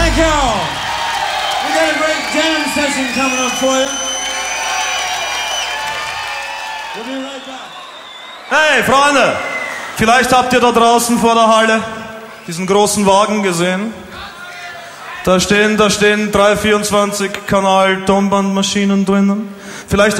Thank you all. We got a great jam session coming up for you. We'll be right back. Hey, Freunde! Vielleicht habt ihr da draußen vor der Halle diesen großen Wagen gesehen. Da stehen 324-Kanal-Tonbandmaschinen drinnen. Vielleicht